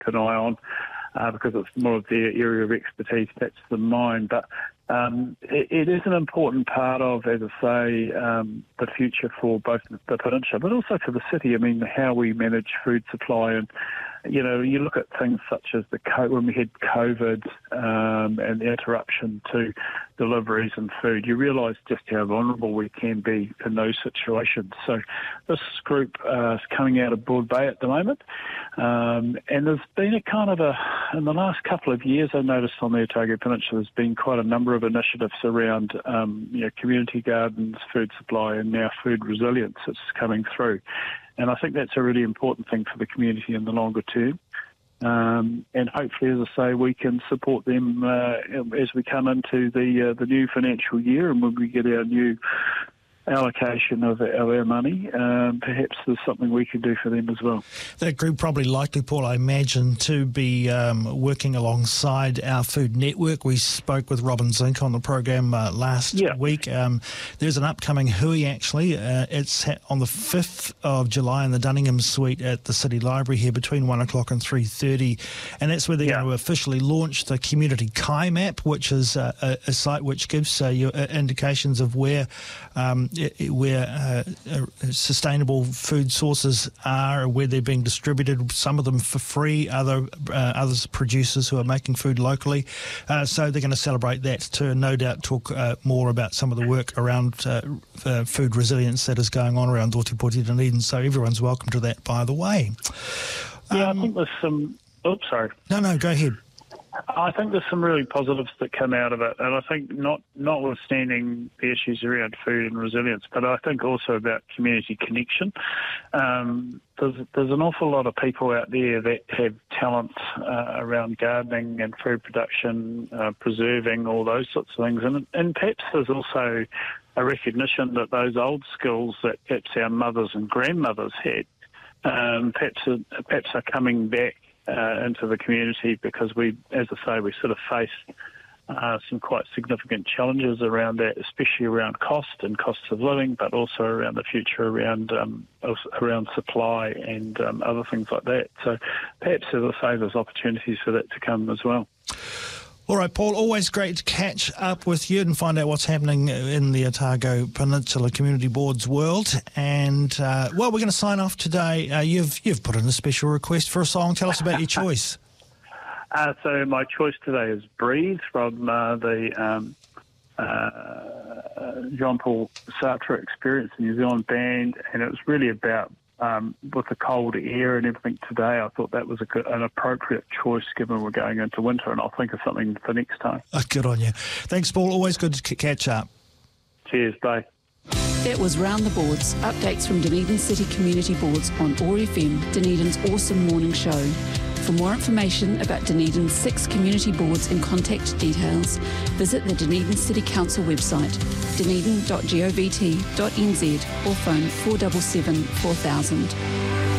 an eye on because it's more of their area of expertise. That's the mine. But it is an important part of, as I say, the future for both the peninsula, but also for the city. I mean, how we manage food supply. And, you know, you look at things such as when we had COVID and the interruption to deliveries and food, you realise just how vulnerable we can be in those situations. So this group is coming out of Broad Bay at the moment. And there's been a kind of in the last couple of years, I noticed on the Otago Peninsula, there's been quite a number of initiatives around community gardens, food supply, and now food resilience that's coming through. And I think that's a really important thing for the community in the longer term. And hopefully, as I say, we can support them as we come into the new financial year, and when we get our new allocation of our money, perhaps there's something we can do for them as well. That group probably likely, Paul, I imagine, to be working alongside our food network. We spoke with Robin Zink on the program last week. There's an upcoming hui, actually. It's on the 5th of July in the Dunningham Suite at the City Library here between 1 o'clock and 3:30. And that's where they're going to officially launch the Community Kai Map, which is a site which gives you indications of where sustainable food sources are, where they're being distributed, some of them for free, others producers who are making food locally. So they're going to celebrate that too, and no doubt talk more about some of the work around food resilience that is going on around Ōtepoti Dunedin. So everyone's welcome to that, by the way. I think there's some... Oops, sorry. No, go ahead. I think there's some really positives that come out of it, and I think notwithstanding the issues around food and resilience, but I think also about community connection. There's an awful lot of people out there that have talents around gardening and food production, preserving, all those sorts of things, and perhaps there's also a recognition that those old skills that perhaps our mothers and grandmothers had, perhaps are coming back into the community, because we, as I say, we sort of face some quite significant challenges around that, especially around cost and costs of living, but also around the future around supply and other things like that. So perhaps, as I say, there's opportunities for that to come as well. All right, Paul, always great to catch up with you and find out what's happening in the Otago Peninsula Community Board's world. And, we're going to sign off today. You've put in a special request for a song. Tell us about your choice. So my choice today is Breathe from the Jean-Paul Sartre Experience, the New Zealand band, and it was really about with the cold air and everything today. I thought that was an appropriate choice given we're going into winter, and I'll think of something for next time. Oh, good on you. Thanks, Paul. Always good to catch up. Cheers, bye. That was Round the Boards, updates from Dunedin City Community Boards on OAR FM, Dunedin's awesome morning show. For more information about Dunedin's 6 community boards and contact details, visit the Dunedin City Council website, dunedin.govt.nz, or phone 477 4000.